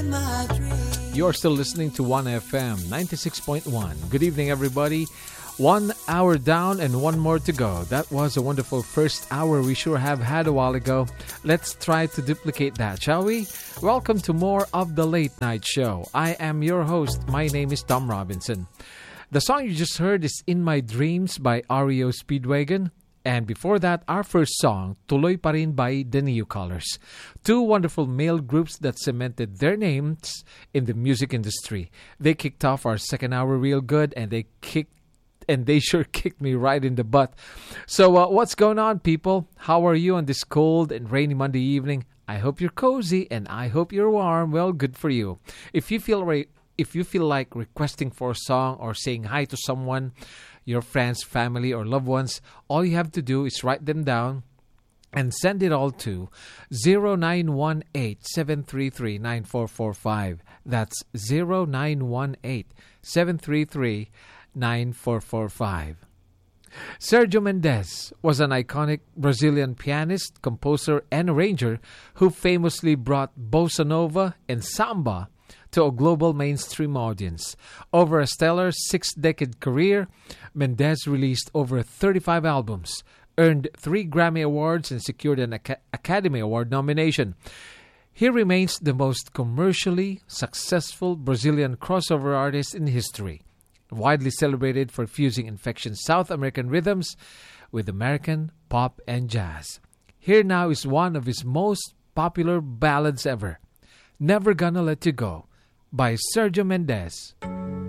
You're still listening to 1FM 96.1. Good evening, everybody. 1 hour down and one more to go. That was a wonderful first hour we sure have had a while ago. Let's try to duplicate that, shall we? Welcome to more of the Late Night Show. I am your host. My name is Tom Robinson. The song you just heard is In My Dreams by REO Speedwagon. And before that, our first song, Tuloy Pa Rin by the Newcolours. Two wonderful male groups that cemented their names in the music industry. They kicked off our second hour real good, and they sure kicked me right in the butt. So what's going on, people? How are you on this cold and rainy Monday evening? I hope you're cozy and I hope you're warm. Well, good for you. If you feel like requesting for a song or saying hi to someone, your friends, family, or loved ones, all you have to do is write them down and send it all to 0918-733-9445. That's 0918-733-9445. Sergio Mendes was an iconic Brazilian pianist, composer, and arranger who famously brought bossa nova and samba to a global mainstream audience. Over a stellar 6-decade career, Mendes released over 35 albums, earned 3 Grammy Awards, and secured an Academy Award nomination. He remains the most commercially successful Brazilian crossover artist in history, widely celebrated for fusing infectious South American rhythms with American pop and jazz. Here now is one of his most popular ballads ever, Never Gonna Let You Go, by Sergio Mendes.